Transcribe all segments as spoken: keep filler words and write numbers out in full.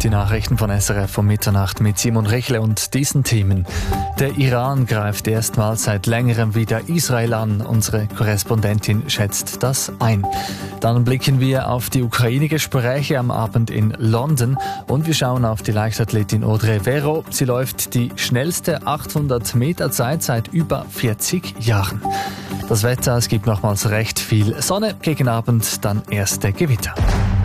Die Nachrichten von S R F um Mitternacht mit Simon Rechle und diesen Themen. Der Iran greift erstmals seit längerem wieder Israel an. Unsere Korrespondentin schätzt das ein. Dann blicken wir auf die Ukraine-Gespräche am Abend in London und wir schauen auf die Leichtathletin Audrey Vero. Sie läuft die schnellste achthundert Meter Zeit seit über vierzig Jahren. Das Wetter, es gibt nochmals recht viel Sonne, gegen Abend dann erste Gewitter.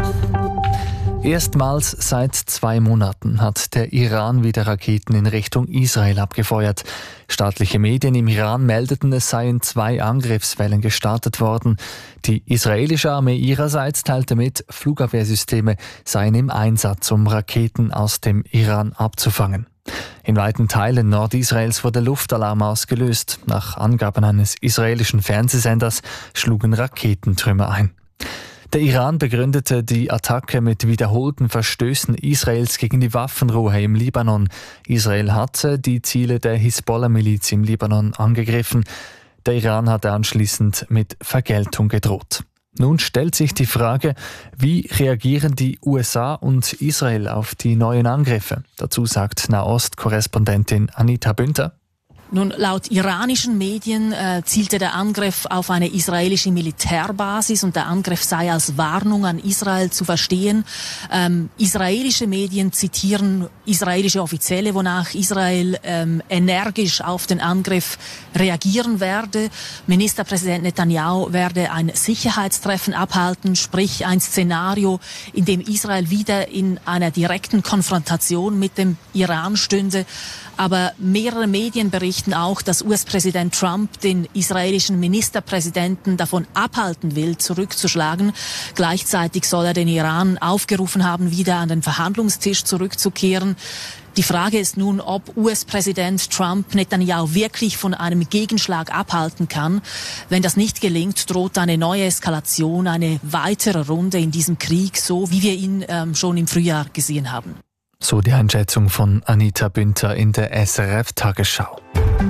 Erstmals seit zwei Monaten hat der Iran wieder Raketen in Richtung Israel abgefeuert. Staatliche Medien im Iran meldeten, es seien zwei Angriffswellen gestartet worden. Die israelische Armee ihrerseits teilte mit, Flugabwehrsysteme seien im Einsatz, um Raketen aus dem Iran abzufangen. In weiten Teilen Nordisraels wurde Luftalarm ausgelöst. Nach Angaben eines israelischen Fernsehsenders schlugen Raketentrümmer ein. Der Iran begründete die Attacke mit wiederholten Verstößen Israels gegen die Waffenruhe im Libanon. Israel hatte die Ziele der Hisbollah-Miliz im Libanon angegriffen. Der Iran hatte anschließend mit Vergeltung gedroht. Nun stellt sich die Frage, wie reagieren die U S A und Israel auf die neuen Angriffe? Dazu sagt Nahost-Korrespondentin Anita Bünter. Nun, laut iranischen Medien äh, zielte der Angriff auf eine israelische Militärbasis und der Angriff sei als Warnung an Israel zu verstehen. Ähm, israelische Medien zitieren israelische Offizielle, wonach Israel ähm, energisch auf den Angriff reagieren werde. Ministerpräsident Netanyahu werde ein Sicherheitstreffen abhalten, sprich ein Szenario, in dem Israel wieder in einer direkten Konfrontation mit dem Iran stünde. Aber mehrere Medien berichten auch, dass U S-Präsident Trump den israelischen Ministerpräsidenten davon abhalten will, zurückzuschlagen. Gleichzeitig soll er den Iran aufgerufen haben, wieder an den Verhandlungstisch zurückzukehren. Die Frage ist nun, ob U S-Präsident Trump Netanyahu wirklich von einem Gegenschlag abhalten kann. Wenn das nicht gelingt, droht eine neue Eskalation, eine weitere Runde in diesem Krieg, so wie wir ihn ähm, schon im Frühjahr gesehen haben. So die Einschätzung von Anita Bünter in der S R F-Tagesschau.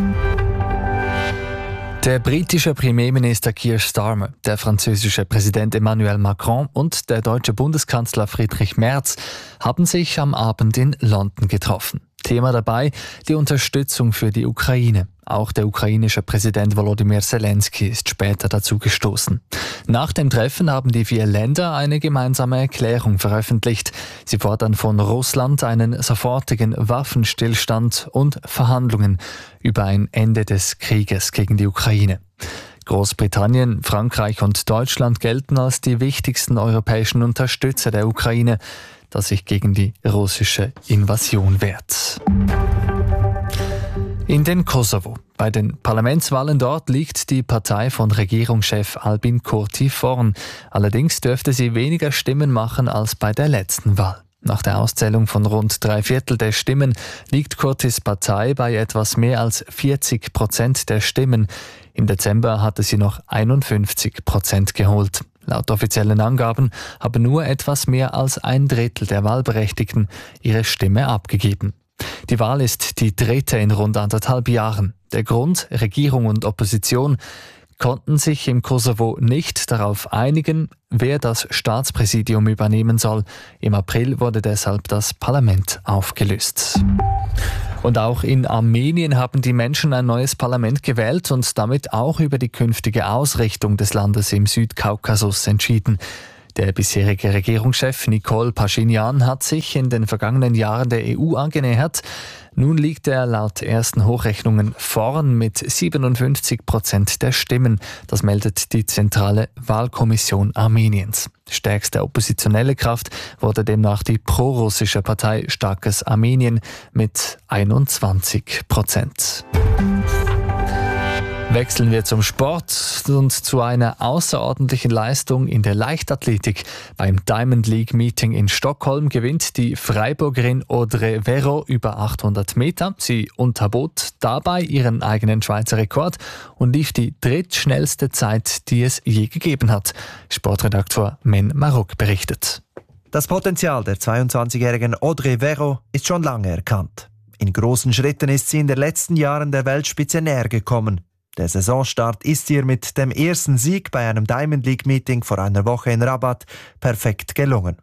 Der britische Premierminister Keir Starmer, der französische Präsident Emmanuel Macron und der deutsche Bundeskanzler Friedrich Merz haben sich am Abend in London getroffen. Thema dabei die Unterstützung für die Ukraine. Auch der ukrainische Präsident Volodymyr Zelensky ist später dazu gestoßen. Nach dem Treffen haben die vier Länder eine gemeinsame Erklärung veröffentlicht. Sie fordern von Russland einen sofortigen Waffenstillstand und Verhandlungen über ein Ende des Krieges gegen die Ukraine. Großbritannien, Frankreich und Deutschland gelten als die wichtigsten europäischen Unterstützer der Ukraine, das sich gegen die russische Invasion wehrt. In den Kosovo. Bei den Parlamentswahlen dort liegt die Partei von Regierungschef Albin Kurti vorn. Allerdings dürfte sie weniger Stimmen machen als bei der letzten Wahl. Nach der Auszählung von rund drei Viertel der Stimmen liegt Kurtis Partei bei etwas mehr als vierzig Prozent der Stimmen. Im Dezember hatte sie noch einundfünfzig Prozent geholt. Laut offiziellen Angaben haben nur etwas mehr als ein Drittel der Wahlberechtigten ihre Stimme abgegeben. Die Wahl ist die dritte in rund anderthalb Jahren. Der Grund, Regierung und Opposition konnten sich im Kosovo nicht darauf einigen, wer das Staatspräsidium übernehmen soll. Im April wurde deshalb das Parlament aufgelöst. Und auch in Armenien haben die Menschen ein neues Parlament gewählt und damit auch über die künftige Ausrichtung des Landes im Südkaukasus entschieden. Der bisherige Regierungschef Nikol Paschinjan hat sich in den vergangenen Jahren der E U angenähert. Nun liegt er laut ersten Hochrechnungen vorn mit siebenundfünfzig Prozent der Stimmen. Das meldet die Zentrale Wahlkommission Armeniens. Stärkste oppositionelle Kraft wurde demnach die prorussische Partei Starkes Armenien mit einundzwanzig Prozent. Wechseln wir zum Sport und zu einer außerordentlichen Leistung in der Leichtathletik. Beim Diamond League Meeting in Stockholm gewinnt die Freiburgerin Audrey Vero über achthundert Meter. Sie unterbot dabei ihren eigenen Schweizer Rekord und lief die drittschnellste Zeit, die es je gegeben hat. Sportredaktor Men Marok berichtet. Das Potenzial der zweiundzwanzigjährigen Audrey Vero ist schon lange erkannt. In großen Schritten ist sie in den letzten Jahren der Weltspitze näher gekommen. Der Saisonstart ist ihr mit dem ersten Sieg bei einem Diamond League Meeting vor einer Woche in Rabat perfekt gelungen.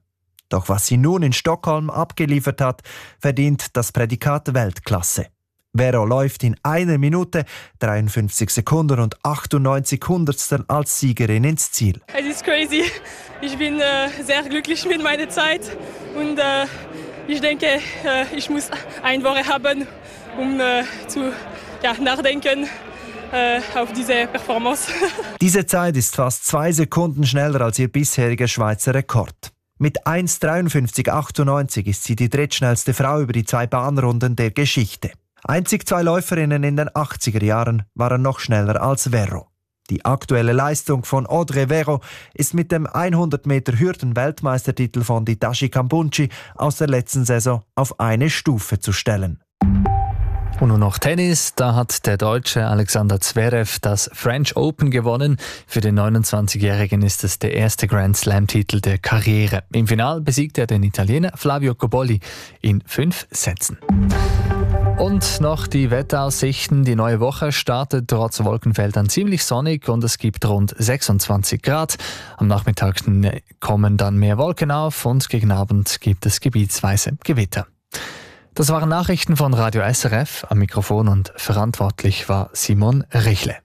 Doch was sie nun in Stockholm abgeliefert hat, verdient das Prädikat Weltklasse. Vero läuft in einer Minute, dreiundfünfzig Sekunden und achtundneunzig Hundertstel als Siegerin ins Ziel. Es ist crazy. Ich bin äh, sehr glücklich mit meiner Zeit und äh, ich denke, äh, ich muss eine Woche haben, um äh, zu ja, nachdenken äh, auf diese Performance. Diese Zeit ist fast zwei Sekunden schneller als ihr bisheriger Schweizer Rekord. Mit eins dreiundfünfzig achtundneunzig ist sie die drittschnellste Frau über die zwei Bahnrunden der Geschichte. Einzig zwei Läuferinnen in den achtziger Jahren waren noch schneller als Vero. Die aktuelle Leistung von Audrey Vero ist mit dem hundert Meter Hürden-Weltmeistertitel von Ditashi Kambunji aus der letzten Saison auf eine Stufe zu stellen. Und nun noch Tennis. Da hat der Deutsche Alexander Zverev das French Open gewonnen. Für den neunundzwanzigjährigen ist es der erste Grand Slam-Titel der Karriere. Im Finale besiegte er den Italiener Flavio Cobolli in fünf Sätzen. Und noch die Wetteraussichten. Die neue Woche startet trotz Wolkenfeldern ziemlich sonnig und es gibt rund sechsundzwanzig Grad. Am Nachmittag kommen dann mehr Wolken auf und gegen Abend gibt es gebietsweise Gewitter. Das waren Nachrichten von Radio S R F. Am Mikrofon und verantwortlich war Simon Richle.